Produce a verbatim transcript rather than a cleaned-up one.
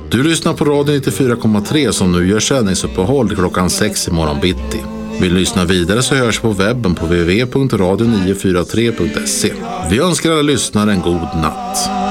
Du lyssnar på Radio nittiofyra komma tre som nu gör sändningsuppehåll klockan sex i morgon bitti. Vill du lyssna vidare så hörs på webben på w w w punkt radio nio fyra tre punkt se. Vi önskar alla lyssnare en god natt.